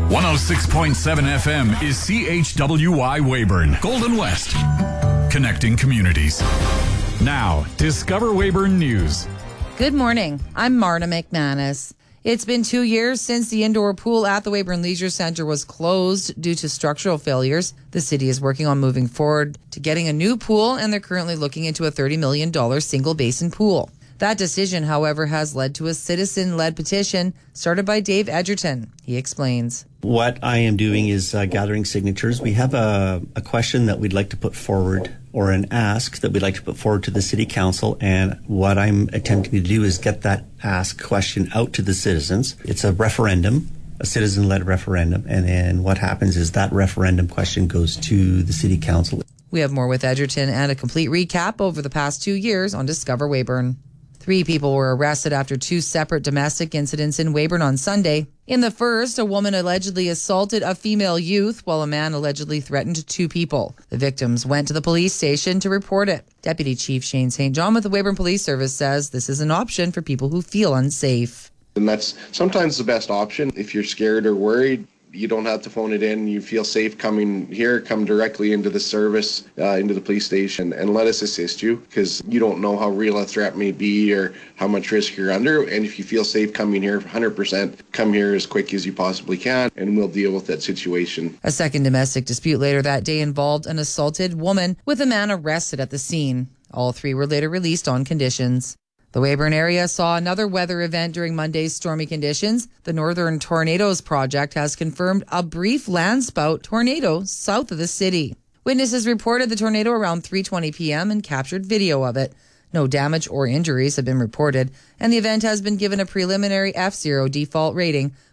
106.7 FM is CHWY Weyburn, Golden West, connecting communities. Now, Discover Weyburn News. Good morning. I'm Marta McManus. It's been 2 years since the indoor pool at the Weyburn Leisure Centre was closed due to structural failures. The city is working on moving forward to getting a new pool, and they're currently looking into a $30 million single basin pool. That decision, however, has led to a citizen-led petition started by Dave Edgerton. He explains. What I am doing is gathering signatures. We have a question that we'd like to put forward, or an ask that we'd like to put forward to the City Council, and what I'm attempting to do is get that ask question out to the citizens. It's a referendum, a citizen-led referendum, and then what happens is that referendum question goes to the City Council. We have more with Edgerton and a complete recap over the past 2 years on Discover Weyburn. 3 people were arrested after 2 separate domestic incidents in Weyburn on Sunday. In the first, a woman allegedly assaulted a female youth while a man allegedly threatened 2 people. The victims went to the police station to report it. Deputy Chief Shane St. John with the Weyburn Police Service says this is an option for people who feel unsafe. And that's sometimes the best option. If you're scared or worried, you don't have to phone it in. You feel safe coming here, come directly into the service, into the police station, and let us assist you, because you don't know how real a threat may be or how much risk you're under. And if you feel safe coming here, 100% come here as quick as you possibly can, and we'll deal with that situation. A second domestic dispute later that day involved an assaulted woman with a man arrested at the scene. All 3 were later released on conditions. The Weyburn area saw another weather event during Monday's stormy conditions. The Northern Tornadoes Project has confirmed a brief landspout tornado south of the city. Witnesses reported the tornado around 3:20 p.m. and captured video of it. No damage or injuries have been reported, and the event has been given a preliminary F0 default rating,